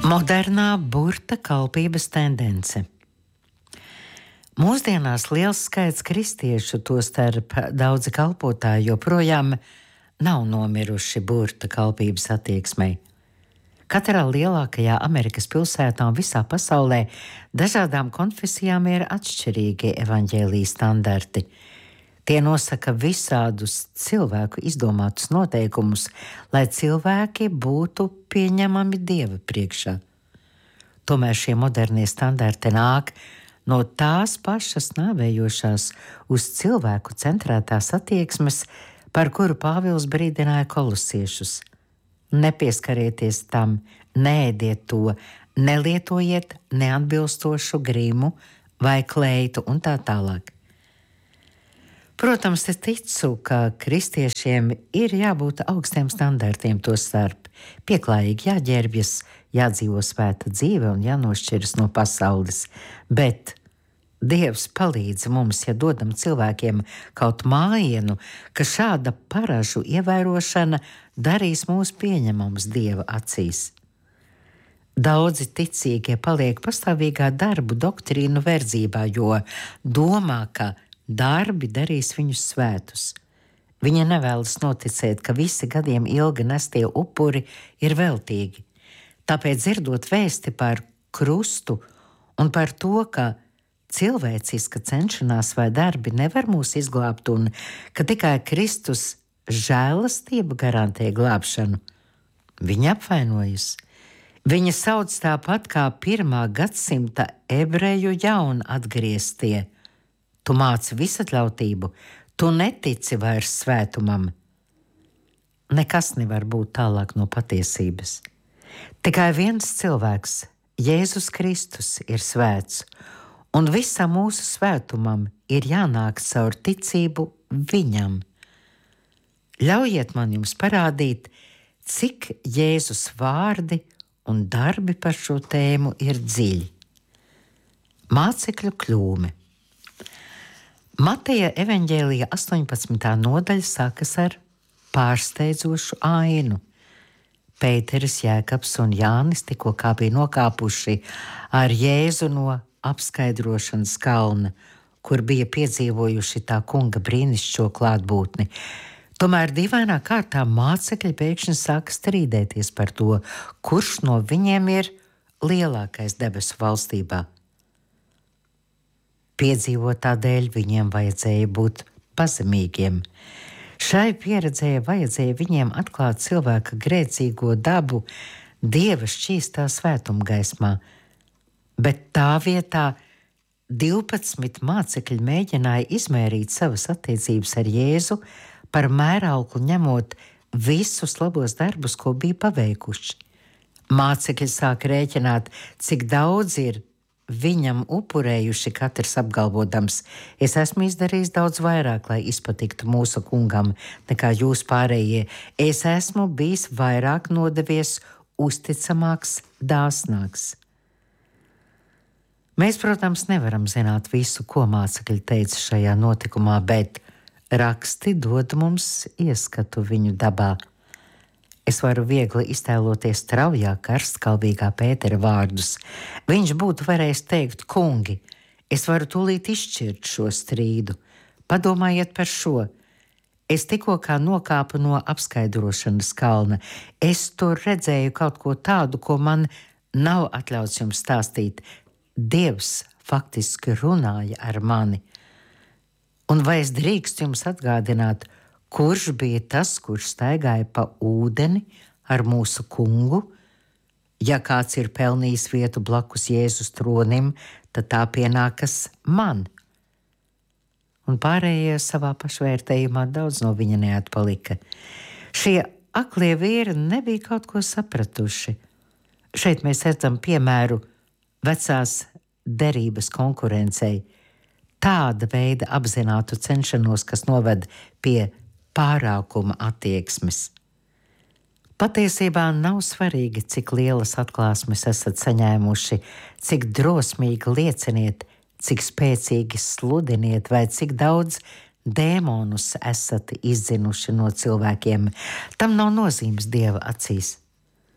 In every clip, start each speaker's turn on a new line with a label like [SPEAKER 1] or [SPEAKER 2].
[SPEAKER 1] Modernā burta kalpības tendence. Mūsdienās liels skaits kristiešu, tostarp daudzi kalpotāji, joprojām nav nomiruši burta kalpības attieksmei. Katrā lielākajā Amerikas pilsētā un visā pasaulē dažādām konfesijām ir atšķirīgi evaņģēlija standarti. Tie nosaka visādus cilvēku izdomātus noteikumus, lai cilvēki būtu pieņemami Dieva priekšā. Tomēr šie modernie standarti nāk no tās pašas nāvējošās uz cilvēku centrētās attieksmes, par kuru Pāvils brīdināja kolosiešus. Nepieskarieties tam, neēdiet to, nelietojiet neatbilstošu grimu vai kleitu un tā tālāk. Protams, es ticu, ka kristiešiem ir jābūt augstiem standartiem, tostarp pieklājīgi jāģērbjas, jādzīvo svēta dzīve un jānošķiras no pasaules. Bet Dievs palīdz mums, ja dodam cilvēkiem kaut mājienu, ka šāda paražu ievērošana darīs mūs pieņemams Dieva acīs. Daudzi ticīgie paliek pastāvīgā darbu doktrīnu verdzībā, jo domā, ka darbi darīs viņus svētus. Viņa nevēlas noticēt, ka visi gadiem ilgi nestie upuri ir veltīgi. Tāpēc dzirdot vēsti par krustu un par to, ka cilvēciska cenšanās vai darbi nevar mūs izglābt un ka tikai Kristus žēlastība garantē glābšanu, viņa apvainojas. Viņa sauc tāpat kā 1. gadsimta ebreju jaunatgrieztie. Tu māci visatļautību, tu netici vairs svētumam. Nekas nevar būt tālāk no patiesības. Tikai viens cilvēks, Jēzus Kristus, ir svēts, un visam mūsu svētumam ir jānāk caur ticību viņam. Ļaujiet man jums parādīt, cik Jēzus vārdi un darbi par šo tēmu ir dziļi. Mācekļu kļūme. Mateja evaņģēlija 18. nodaļa sākas ar pārsteidzošu ainu. Pēteris, Jēkabs un Jānis tikko kā bija nokāpuši ar Jēzu no apskaidrošanas kalna, kur bija piedzīvojuši tā kunga brīnišķīgo klātbūtni. Tomēr dīvainā kārtā mācekļi pēkšņi sāka strīdēties par to, kurš no viņiem ir lielākais debesu valstībā. Piedzīvotā dēļ viņiem vajadzēja būt pazemīgiem. Šai pieredzēji vajadzēja viņiem atklāt cilvēka grēcīgo dabu Dieva šķīstā svētuma gaismā, bet tā vietā 12 mācekļi mēģināja izmērīt savas attiecības ar Jēzu par mērauklu, ņemot visus labos darbus, ko bija paveikuši. Mācekļi sāk rēķināt, cik daudz ir viņam upurējuši, katrs apgalvodams: es esmu izdarījis daudz vairāk, lai izpatiktu mūsu kungam, nekā jūs pārējie. Es esmu bijis vairāk nodevies, uzticamāks, dāsnāks. Mēs, protams, nevaram zināt visu, ko mācekļi teica šajā notikumā, bet raksti dod mums ieskatu viņu dabā. Es varu viegli iztēloties straujā, karstkalbīgā Pētera vārdus. Viņš būtu varējis teikt: kungi, es varu tūlīt izšķirt šo strīdu. Padomājiet par šo. Es tikko kā nokāpu no apskaidrošanas kalna. Es tur redzēju kaut ko tādu, ko man nav atļauts jums stāstīt. Dievs faktiski runāja ar mani. Un vai es drīkstu jums atgādināt, kurš bija tas, kurš staigāja pa ūdeni ar mūsu kungu? Ja kāds ir pelnījis vietu blakus Jēzus tronim, tad tā pienākas man. Un pārējie savā pašvērtējumā daudz no viņa neatpalika. Šie aklie vīri nebija kaut ko sapratuši. Šeit mēs redzam piemēru vecās derības konkurencei. Tāda veida apzinātu cenšanos, kas noved pie pārākuma attieksmes. Patiesībā nav svarīgi, cik lielas atklāsmes esat saņēmuši, cik drosmīgi lieciniet, cik spēcīgi sludiniet vai cik daudz dēmonus esat izdzinuši no cilvēkiem. Tam nav nozīmes Dieva acīs.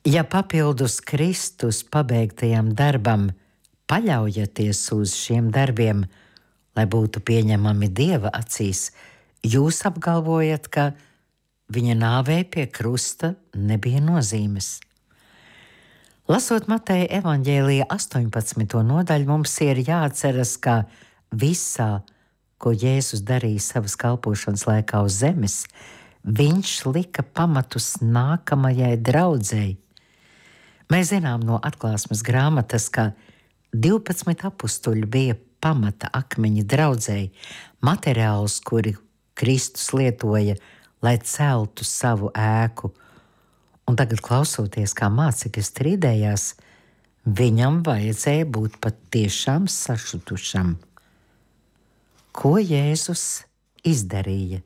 [SPEAKER 1] Ja papildus Kristus pabeigtajam darbam paļaujaties uz šiem darbiem, lai būtu pieņemami Dieva acīs, jūs apgalvojat, ka viņa nāvei pie krusta nebija nozīmes. Lasot Mateja evaņģēlija 18. nodaļu, mums ir jāatceras, ka visā, ko Jēzus darīja savas kalpošanas laikā uz zemes, viņš lika pamatus nākamajai draudzei. Mēs zinām no atklāsmes grāmatas, ka 12 apustuļi bija pamata akmeņi draudzei, materiāls, kuri Kristus lietoja, lai celtu savu ēku. Un tagad, klausoties, kā mācekļi strīdējās, viņam vajadzēja būt patiešām sašutušam. Ko Jēzus izdarīja?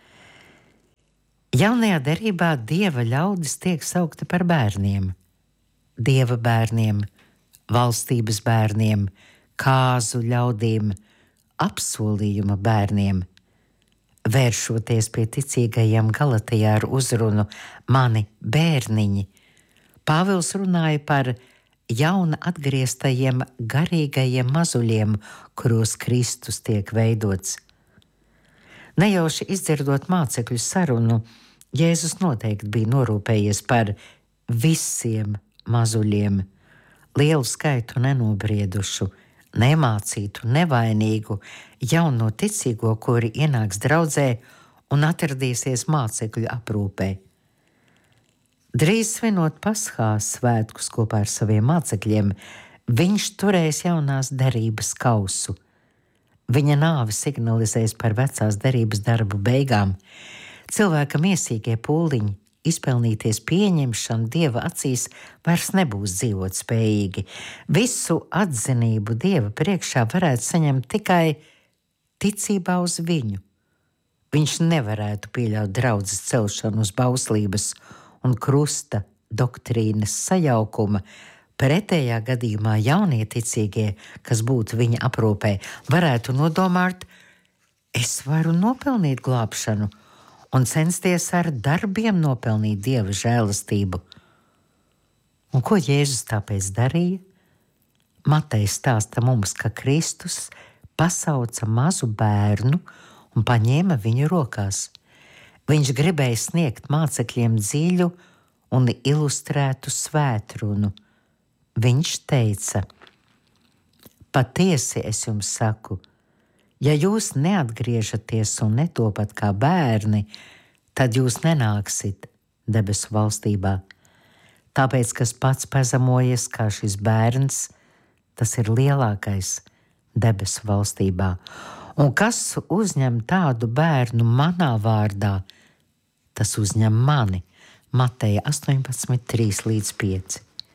[SPEAKER 1] Jaunajā derībā Dieva ļaudis tiek saukti par bērniem. Dieva bērniem, valstības bērniem, kāzu ļaudīm, apsolījuma bērniem. Vēršoties pie ticīgajiem Galatijā ar uzrunu mani bērniņi, Pāvils runāja par jauna atgrieztajiem garīgajiem mazuļiem, kuros Kristus tiek veidots. Nejauši izdzirdot mācekļu sarunu, Jēzus noteikti bija norūpējies par visiem mazuļiem, lielu skaitu nenobriedušu, nemācītu, nevainīgu, jauno ticīgo, kuri ienāks draudzē un atradīsies mācekļu aprūpē. Drīz svinot Paskās svētkus kopā ar saviem mācekļiem, viņš turēs jaunās derības kausu. Viņa nāve signalizēs par vecās derības darbu beigām. Cilvēka miesīgie pūliņi izpelnīties pieņemšanu Dieva acīs vairs nebūs dzīvot spējīgi. Visu atzinību Dieva priekšā varētu saņemt tikai ticībā uz viņu. Viņš nevarētu pieļaut draudzes celšanu uz bauslības un krusta doktrīnas sajaukuma. Pretējā gadījumā jaunie ticīgie, kas būtu viņa aprūpē, varētu nodomāt, es varu nopelnīt glābšanu un censties ar darbiem nopelnīt Dieva žēlastību. Un ko Jēzus tāpēc darīja? Mateja stāsta mums, ka Kristus pasauca mazu bērnu un paņēma viņu rokās. Viņš gribēja sniegt mācekļiem dziļu un ilustrētu svētrunu. Viņš teica: patiesi es jums saku, ja jūs neatgriežaties un netopat kā bērni, tad jūs nenāksit debesu valstībā. Tāpēc, kas pats pazemojas kā šis bērns, tas ir lielākais debesu valstībā. Un kas uzņem tādu bērnu manā vārdā, tas uzņem mani. Mateja 18:3-5.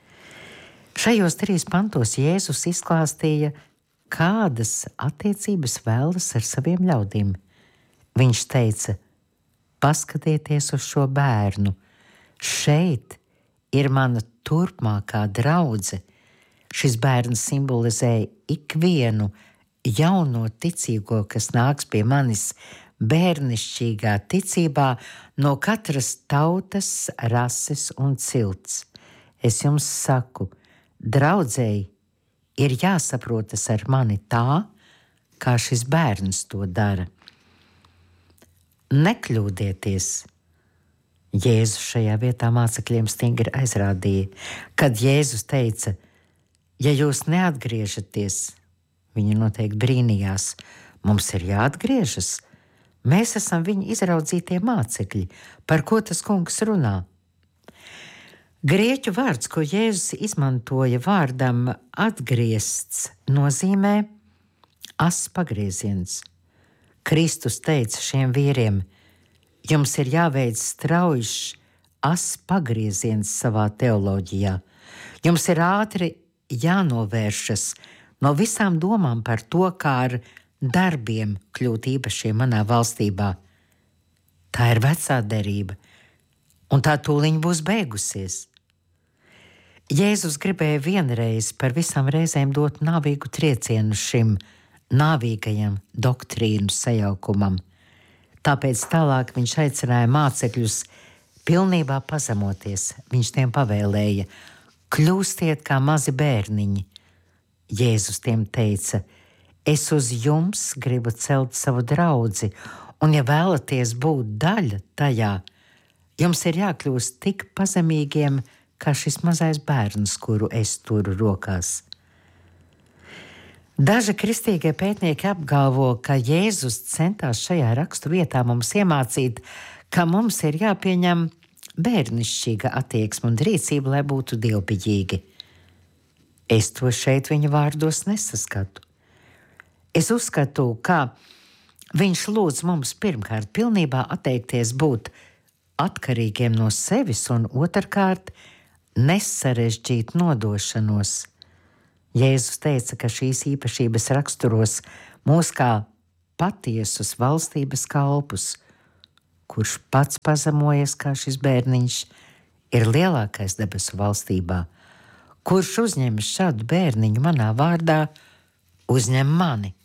[SPEAKER 1] Šajos 3 pantos Jēzus izklāstīja, kādas attiecības vēlas ar saviem ļaudīm. Viņš teica: paskatieties uz šo bērnu, šeit ir mana turpmākā draudze. Šis bērns simbolizēja ikvienu jauno ticīgo, kas nāks pie manis bērnišķīgā ticībā no katras tautas, rases un cilts. Es jums saku, draudzēji ir jāsaprotas ar mani tā, kā šis bērns to dara. Nekļūdieties! Jēzus šajā vietā mācekļiem stingri aizrādīja, kad Jēzus teica: ja jūs neatgriežaties, viņi noteikti brīnījās, mums ir jāatgriežas. Mēs esam viņa izraudzītie mācekļi, par ko tas kungs runā. Grieķu vārds, ko Jēzus izmantoja vārdam atgriezts, nozīmē pagrieziens. Kristus teica šiem vīriem: jums ir jāveic straujš pagrieziens savā teoloģijā. Jums ir ātri jānovēršas no visām domām par to, kā ar darbiem kļūt īpašiem manā valstībā. Tā ir vecā derība, un tā tūliņ būs beigusies. Jēzus gribēja vienreiz par visām reizēm dot nāvīgu triecienu šim nāvīgajam doktrīnu sajaukumam. Tāpēc tālāk viņš aicināja mācekļus pilnībā pazemoties, viņš tiem pavēlēja: kļūstiet kā mazi bērniņi. Jēzus tiem teica: es uz jums gribu celt savu draudzi, un ja vēlaties būt daļa tajā, jums ir jākļūst tik pazemīgiem, kā šis mazais bērns, kuru es turu rokās. Daži kristīgie pētnieki apgalvo, ka Jēzus centās šajā rakstu vietā mums iemācīt, ka mums ir jāpieņem bērnišķīga attieksme un rīcība, lai būtu dievbijīgi. Es to šeit viņa vārdos nesaskatu. Es uzskatu, ka viņš lūdz mums pirmkārt pilnībā atteikties būt atkarīgiem no sevis un otrkārt nesarežģīt nodošanos. Jēzus teica, ka šīs īpašības raksturos mūs kā patiesus valstības kalpus, kurš pats pazemojas kā šis bērniņš, ir lielākais debesu valstībā. Kurš uzņem šādu bērniņu manā vārdā, uzņem mani.